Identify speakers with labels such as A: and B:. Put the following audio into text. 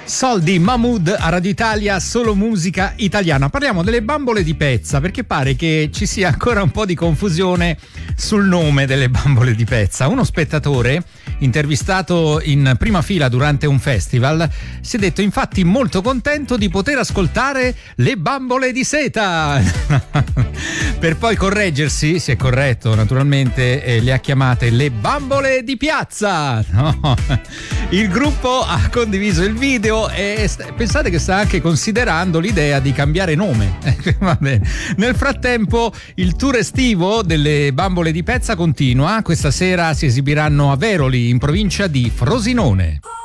A: Soldi, Mahmood a Radio Italia, solo musica italiana. Parliamo delle bambole di Pezza, perché pare che ci sia ancora un po' di confusione sul nome delle bambole di Pezza. Uno spettatore, intervistato in prima fila durante un festival, si è detto infatti molto contento di poter ascoltare le bambole di seta. Per poi correggersi, si è corretto naturalmente, e le ha chiamate le bambole di piazza. No. Il gruppo ha condiviso il video e pensate che sta anche considerando l'idea di cambiare nome. Va bene. Nel frattempo il tour estivo delle bambole di Pezza continua. Questa sera si esibiranno a Veroli, in provincia di Frosinone.